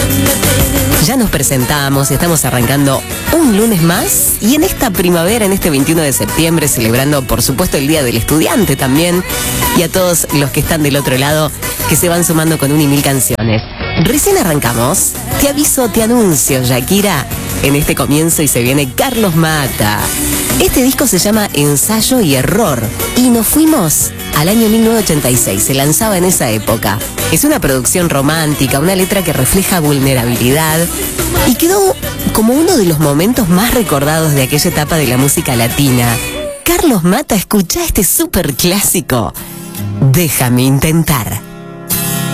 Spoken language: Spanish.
Ya nos presentamos, estamos arrancando un lunes más y en esta primavera, en este 21 de septiembre, celebrando por supuesto el Día del Estudiante también, y a todos los que están del otro lado que se van sumando con 1 y 1000 canciones. Recién arrancamos, te aviso, te anuncio, Shakira, en este comienzo y se viene Carlos Mata. Este disco se llama Ensayo y Error y nos fuimos al año 1986, se lanzaba en esa época. Es una producción romántica, una letra que refleja vulnerabilidad y quedó como uno de los momentos más recordados de aquella etapa de la música latina. Carlos Mata, escuchá este súper clásico. Déjame intentar.